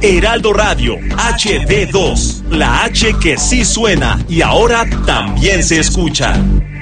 Heraldo Radio, HD2, la H que sí suena y ahora también se escucha.